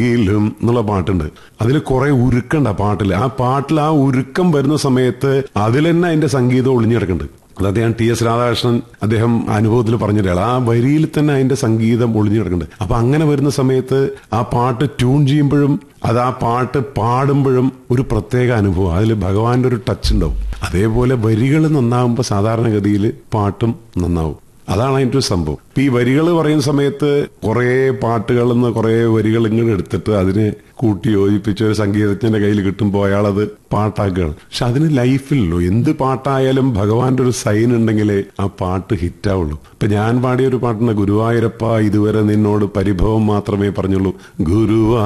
എങ്കിലും എന്നുള്ള പാട്ടുണ്ട്. അതിൽ കുറെ ഉരുക്കുണ്ട് ആ പാട്ടിൽ. ആ ഉരുക്കം വരുന്ന സമയത്ത് അതിൽ തന്നെ അതിന്റെ സംഗീതം ഒളിഞ്ഞു കിടക്കുന്നുണ്ട്. അത് അദ്ദേഹം ടി എസ് രാധാകൃഷ്ണൻ അദ്ദേഹം അനുഭവത്തിൽ പറഞ്ഞിട്ടാണ്. ആ വരിയിൽ തന്നെ അതിന്റെ സംഗീതം ഒളിഞ്ഞു കിടക്കുന്നുണ്ട്. അപ്പൊ അങ്ങനെ വരുന്ന സമയത്ത് ആ പാട്ട് ട്യൂൺ ചെയ്യുമ്പോഴും അത് ആ പാട്ട് പാടുമ്പോഴും ഒരു പ്രത്യേക അനുഭവം, അതിൽ ഭഗവാന്റെ ഒരു ടച്ച് ഉണ്ടാവും. അതേപോലെ വരികൾ നന്നാവുമ്പോൾ സാധാരണഗതിയിൽ പാട്ടും നന്നാവും. അതാണ് അതിൻ്റെ ഒരു സംഭവം. ഈ വരികൾ പറയുന്ന സമയത്ത് കുറെ പാട്ടുകളിൽ നിന്ന് കുറെ വരികൾ ഇങ്ങനെ എടുത്തിട്ട് അതിനെ കൂട്ടി യോജിപ്പിച്ച ഒരു സംഗീതജ്ഞന്റെ കയ്യിൽ കിട്ടുമ്പോൾ അയാളത് പാട്ടാക്കുകയാണ്. പക്ഷെ അതിന് ലൈഫിലല്ലോ എന്ത് പാട്ടായാലും ഭഗവാന്റെ ഒരു സൈൻ ഉണ്ടെങ്കിലേ ആ പാട്ട് ഹിറ്റാവുള്ളൂ. ഇപ്പൊ ഞാൻ പാടിയൊരു പാട്ടുണ്ട്, ഗുരുവായൂരപ്പ ഇതുവരെ നിന്നോട് പരിഭവം മാത്രമേ പറഞ്ഞുള്ളൂ, ഗുരുവാ